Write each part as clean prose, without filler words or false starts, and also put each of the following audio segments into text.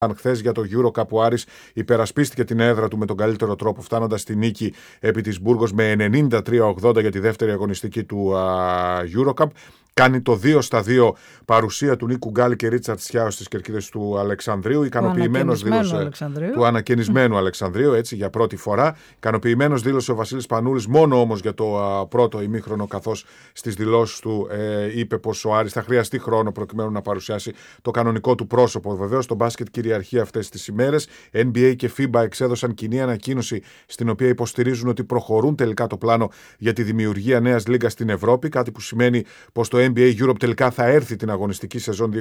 Χθες για το EuroCup ο Άρης υπερασπίστηκε την έδρα του με τον καλύτερο τρόπο, φτάνοντας στη νίκη επί της Μπούργος με 93-80 για τη δεύτερη αγωνιστική του EuroCup. Κάνει το 2-2 παρουσία του Νίκου Γκάλη και Ρίτσαρτ Σιάου στις κερκίδες του Αλεξανδρείου. Ικανοποιημένος δήλωσε του ανακαινισμένου Αλεξανδρείου, έτσι για πρώτη φορά. Ικανοποιημένος δήλωσε ο Βασίλης Πανούλης, μόνο όμως για το πρώτο ημίχρονο, καθώς στις δηλώσεις του είπε πως ο Άρης θα χρειαστεί χρόνο προκειμένου να παρουσιάσει το κανονικό του πρόσωπο. Βεβαίως, το μπάσκετ κυριαρχεί αυτές τις ημέρες. NBA και FIBA εξέδωσαν κοινή ανακοίνωση στην οποία υποστηρίζουν ότι προχωρούν τελικά το πλάνο για τη δημιουργία νέας λίγκας στην Ευρώπη. Κάτι που σημαίνει πως το NBA Europe τελικά θα έρθει την αγωνιστική σεζόν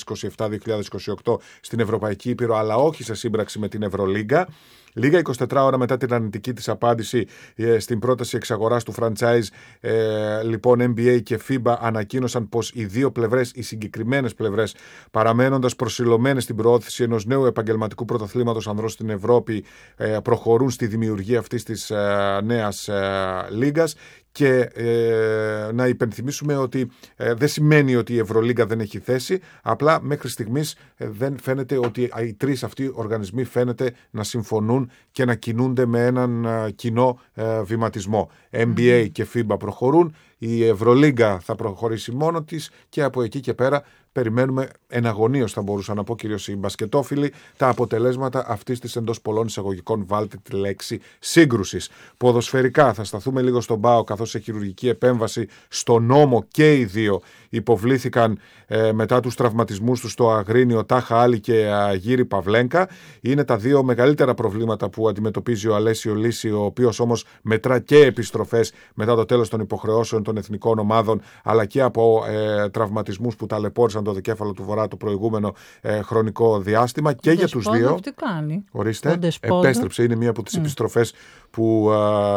2027-2028 στην Ευρωπαϊκή Ήπειρο, αλλά όχι σε σύμπραξη με την Ευρωλίγκα. Λίγα 24 ώρα μετά την αρνητική της απάντηση στην πρόταση εξαγοράς του franchise, λοιπόν, NBA και FIBA ανακοίνωσαν πως οι δύο πλευρές, οι συγκεκριμένες πλευρές, παραμένοντας προσιλωμένες στην προώθηση ενός νέου επαγγελματικού πρωταθλήματος ανδρών στην Ευρώπη, προχωρούν στη δημιουργία αυτής της νέας λίγκας. Και να υπενθυμίσουμε ότι δεν σημαίνει ότι η Ευρωλίγκα δεν έχει θέση, απλά μέχρι στιγμής δεν φαίνεται ότι οι τρεις αυτοί οργανισμοί φαίνεται να συμφωνούν και να κινούνται με έναν κοινό βηματισμό. NBA και FIBA προχωρούν, η Ευρωλίγκα θα προχωρήσει μόνο της και από εκεί και πέρα περιμένουμε εναγωνίως, θα μπορούσα να πω, κυρίως οι μπασκετόφιλοι, τα αποτελέσματα αυτής της εντός πολλών εισαγωγικών, βάλτε τη λέξη, σύγκρουσης. Ποδοσφαιρικά θα σταθούμε λίγο στον ΠΑΟ, καθώς σε χειρουργική επέμβαση στο νόμο και οι δύο υποβλήθηκαν μετά τους τραυματισμούς τους στο Αγρίνιο Τάχα Άλλη και Γύρι Παυλένκα. Είναι τα δύο μεγαλύτερα προβλήματα που αντιμετωπίζει ο Αλέσιο Λύση, ο οποίος όμως μετρά και επιστροφές μετά το τέλος των υποχρεώσεων των εθνικών ομάδων, αλλά και από τραυματισμούς που ταλαιπώρησαν το δικέφαλο του Βορρά το προηγούμενο χρονικό διάστημα. Και για τους δύο. Τι κάνει. Ορίστε, επέστρεψε, είναι μία από τις επιστροφές που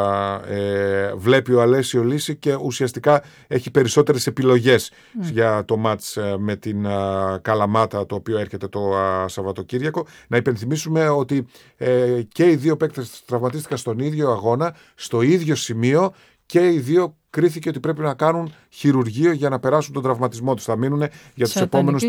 βλέπει ο Αλέσιο Λύση και ουσιαστικά έχει περισσότερες επιλογές για το μάτς με την Καλαμάτα, το οποίο έρχεται το Σαββατοκύριακο. Να υπενθυμίσουμε ότι και οι δύο παίκτες τραυματίστηκαν στον ίδιο αγώνα, στο ίδιο σημείο, και οι δύο κρίθηκε ότι πρέπει να κάνουν χειρουργείο για να περάσουν τον τραυματισμό τους. Θα μείνουν για τους επόμενους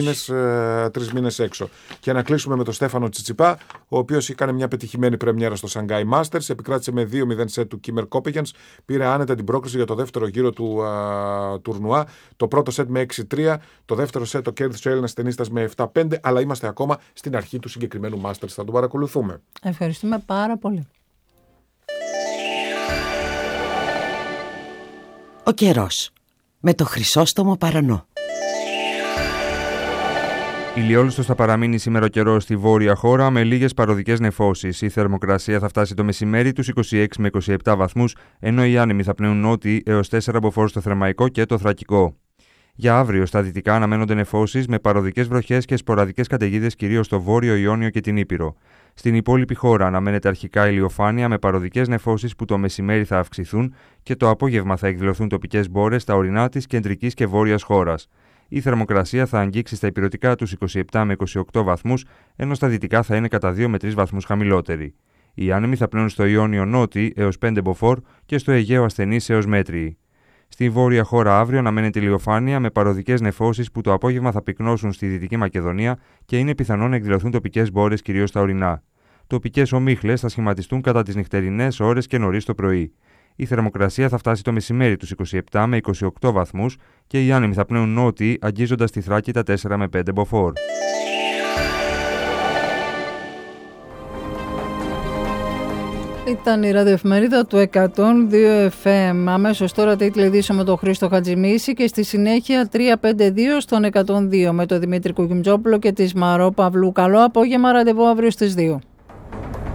3 μήνες έξω. Και να κλείσουμε με τον Στέφανο Τσιτσιπά, ο οποίος έκανε μια πετυχημένη πρεμιέρα στο Shanghai Masters, επικράτησε με 2-0 σετ του Κίμερ Κόπεγιανς, πήρε άνετα την πρόκριση για το δεύτερο γύρο του τουρνουά. Το πρώτο σετ με 6-3, το δεύτερο σετ το κέρδισε ο Έλληνας τενίστας με 7-5, αλλά είμαστε ακόμα στην αρχή του συγκεκριμένου Masters. Θα τον παρακολουθούμε. Ευχαριστούμε πάρα πολύ. Ο καιρός με το Χρυσόστομο Παρανό. Ηλιόλουστος θα παραμείνει σήμερα ο καιρός στη βόρεια χώρα με λίγες παροδικές νεφώσεις. Η θερμοκρασία θα φτάσει το μεσημέρι τους 26 με 27 βαθμούς, ενώ οι άνεμοι θα πνέουν νότιοι έως 4 μποφόρ στο Θερμαϊκό και το Θρακικό. Για αύριο στα δυτικά αναμένονται νεφώσεις με παροδικές βροχές και σποραδικές καταιγίδες κυρίως στο Βόρειο Ιόνιο και την Ήπειρο. Στην υπόλοιπη χώρα αναμένεται αρχικά ηλιοφάνεια με παροδικές νεφώσεις που το μεσημέρι θα αυξηθούν και το απόγευμα θα εκδηλωθούν τοπικές μπόρες στα ορεινά της κεντρικής και βόρειας χώρας. Η θερμοκρασία θα αγγίξει στα ηπειρωτικά τους 27 με 28 βαθμούς, ενώ στα δυτικά θα είναι κατά 2 με 3 βαθμούς χαμηλότεροι. Οι άνεμοι θα πνέουν στο Ιόνιο νότιοι έως 5 μποφόρ και στο Αιγαίο ασθενείς έως μέτριοι. Στη βόρεια χώρα αύριο αναμένεται ηλιοφάνεια με παροδικές νεφώσεις που το απόγευμα θα πυκνώσουν στη Δυτική Μακεδονία και είναι πιθανόν να εκδηλωθούν τοπικές μπόρες κυρίως στα ορεινά. Τοπικές ομίχλες θα σχηματιστούν κατά τις νυχτερινές ώρες και νωρίς το πρωί. Η θερμοκρασία θα φτάσει το μεσημέρι τους 27 με 28 βαθμούς και οι άνεμοι θα πνέουν νότιοι, αγγίζοντας τη Θράκη τα 4 με 5 μποφόρ. Ήταν η ραδιοεφημερίδα του 102 FM. Αμέσως τώρα τίτλοι ειδήσεων με τον Χρήστο Χατζημίση και στη συνέχεια 352 στον 102 με τον Δημήτρη Κουκιμτζόπουλο και τη Μαρό Παυλού. Καλό απόγευμα, ραντεβού αύριο στις 2.